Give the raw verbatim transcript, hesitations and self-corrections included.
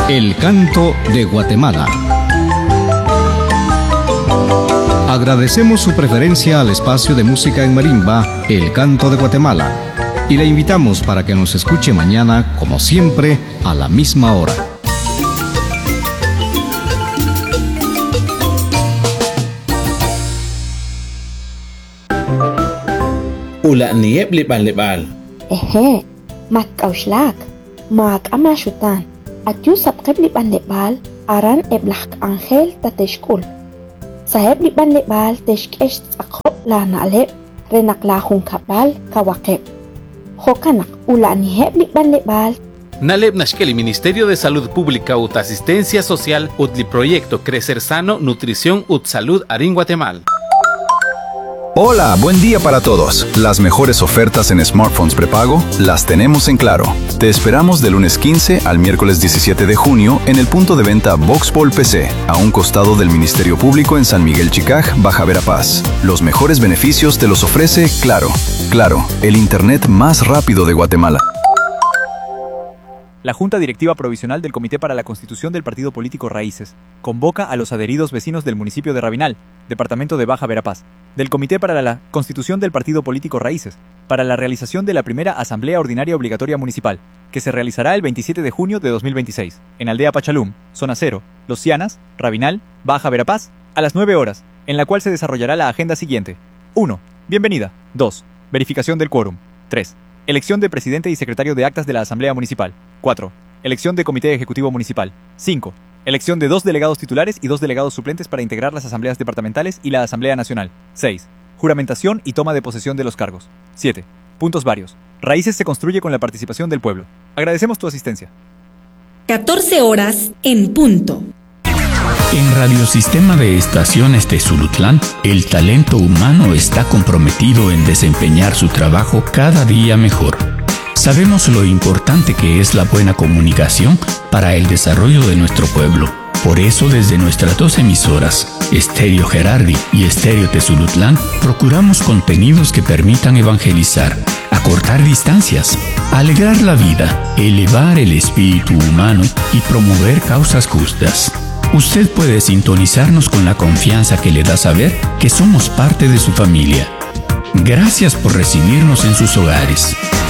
El canto de Guatemala. Agradecemos su preferencia al espacio de música en marimba, El Canto de Guatemala, y le invitamos para que nos escuche mañana, como siempre, a la misma hora. Ula niep lipan lipal. Ehe, mak kaushlak, mak amashutan. Atyu sabqeb lipan lipal, aran eblak angel tateshkul. Saheb lipan lipal teshkesh tzakop la nalep, renaklahun kapal kawakep. Hokanak ula niheb lipan lipal. Naleb Nashkeli, Ministerio de Salud Pública ut Asistencia Social utli Proyecto Crecer Sano, Nutrición ut Salud Arin Guatemala. Hola, buen día para todos. Las mejores ofertas en smartphones prepago las tenemos en Claro. Te esperamos de lunes quince al miércoles diecisiete de junio en el punto de venta Voxpol P C, a un costado del Ministerio Público en San Miguel Chicaj, Baja Verapaz. Los mejores beneficios te los ofrece Claro. Claro, el internet más rápido de Guatemala. La Junta Directiva Provisional del Comité para la Constitución del Partido Político Raíces convoca a los adheridos vecinos del municipio de Rabinal, departamento de Baja Verapaz, del Comité para la Constitución del Partido Político Raíces, para la realización de la primera Asamblea Ordinaria Obligatoria Municipal, que se realizará el veintisiete de junio de dos mil veintiséis, en Aldea Pachalum, Zona Cero, Los Cianas, Rabinal, Baja Verapaz, a las nueve horas, en la cual se desarrollará la agenda siguiente. uno. Bienvenida. dos. Verificación del quórum. tres. Elección de presidente y secretario de actas de la Asamblea Municipal. cuatro. Elección de Comité Ejecutivo Municipal. cinco. Elección de dos delegados titulares y dos delegados suplentes para integrar las asambleas departamentales y la Asamblea Nacional. seis. Juramentación y toma de posesión de los cargos. siete. Puntos varios. Raíces se construye con la participación del pueblo. Agradecemos tu asistencia. catorce horas en punto. En Radiosistema de Estaciones Tezulutlán, el talento humano está comprometido en desempeñar su trabajo cada día mejor. Sabemos lo importante que es la buena comunicación para el desarrollo de nuestro pueblo. Por eso, desde nuestras dos emisoras, Estéreo Gerardi y Estéreo Tezulutlán, procuramos contenidos que permitan evangelizar, acortar distancias, alegrar la vida, elevar el espíritu humano y promover causas justas. Usted puede sintonizarnos con la confianza que le da saber que somos parte de su familia. Gracias por recibirnos en sus hogares.